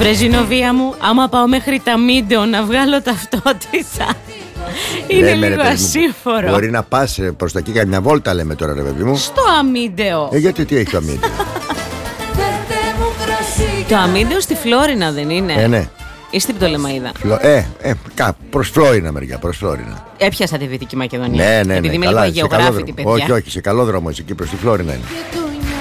Βρεζινοβία μου, άμα πάω μέχρι τα Μίντεο να βγάλω ταυτότητα, είναι λίγο ασύμφορο. Μπορεί να πας προς τα εκεί, κάνει μια βόλτα, λέμε τώρα, ρε παιδί μου. Στο Αμίντεο. Γιατί τι έχει το Αμίντεο? Το Αμίντεο στη Φλόρινα δεν είναι? Ναι. Ή στην Πτολεμαΐδα? Προς Φλόρινα μεριά, προς Φλόρινα. Έπιασα τη Δυτική Μακεδονία. Ναι. Επειδή είμαι λίγο αγιογράφητη, παιδιά. Όχι, σε καλό δρόμο, εκεί προς τη Φλόρινα είναι.